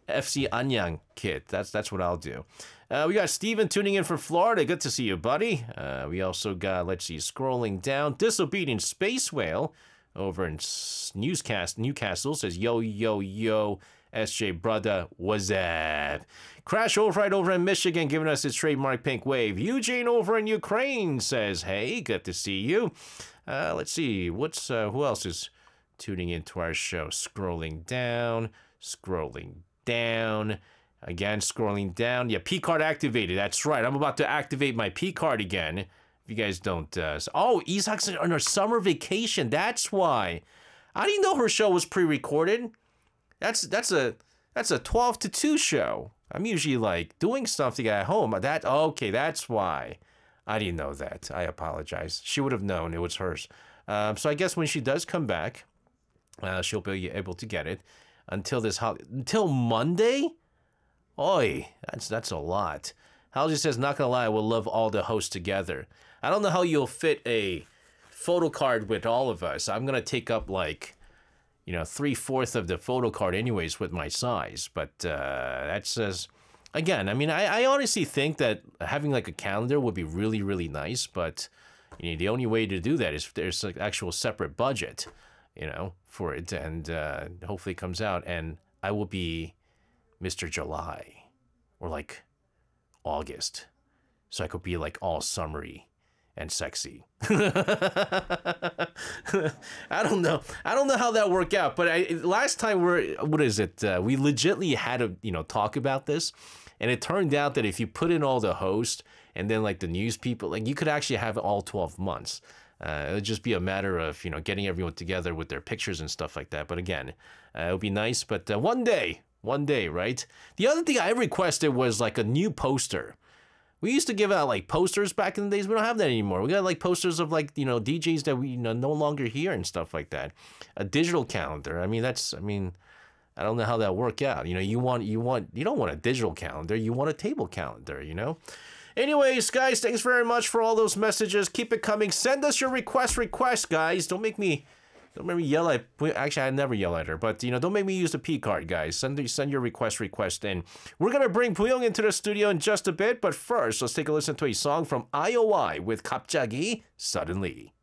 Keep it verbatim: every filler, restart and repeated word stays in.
F C Anyang kit. That's that's what I'll do. Uh, we got Steven tuning in from Florida. Good to see you, buddy. Uh, we also got, let's see, scrolling down, Disobedient Space Whale over in Newscast, Newcastle says, yo, yo, yo, S J brother, what's up? Crash Override over in Michigan giving us his trademark pink wave. Eugene over in Ukraine says, hey, good to see you. Uh, let's see, what's uh, who else is tuning into our show? Scrolling down, scrolling down. Again, scrolling down. Yeah, P card activated. That's right. I'm about to activate my P card again. If you guys don't... Uh, oh, Isak's on her summer vacation. That's why. I didn't know her show was pre-recorded. That's that's a that's a twelve to two show. I'm usually like doing something at home. That okay, that's why. I didn't know that. I apologize. She would have known it was hers. Um, so I guess when she does come back, uh, she'll be able to get it. Until this holiday, until Monday. Oi, that's that's a lot. Halsey says, not gonna lie, I will love all the hosts together. I don't know how you'll fit a photo card with all of us. I'm gonna take up like, you know, three-fourths of the photo card anyways with my size. But uh, that says, again, I mean, I, I honestly think that having like a calendar would be really, really nice. But you know, the only way to do that is if there's like actual separate budget, you know, for it. And uh, hopefully it comes out. And I will be Mister July or like August. So I could be like all summery and sexy. I don't know. I don't know how that worked out. But I, last time we're, what is it? Uh, we legitly had to, you know, talk about this. And it turned out that if you put in all the hosts and then like the news people, like you could actually have all twelve months. Uh, it would just be a matter of, you know, getting everyone together with their pictures and stuff like that. But again, uh, it would be nice. But uh, one day, one day, right? The other thing I requested was like a new poster. We used to give out like posters back in the days. We don't have that anymore. We got like posters of like, you know, D Js that we, you know, no longer hear and stuff like that. A digital calendar. I mean, that's, I mean, I don't know how that work out. You know, you want, you want, you don't want a digital calendar. You want a table calendar, you know? Anyways, guys, thanks very much for all those messages. Keep it coming. Send us your request requests, guys. Don't make me, don't make me yell at, actually, I never yell at her, but, you know, don't make me use the P card, guys. Send, send your request request in. We're going to bring Puyong into the studio in just a bit, but first, let's take a listen to a song from I O I with 갑자기, Suddenly.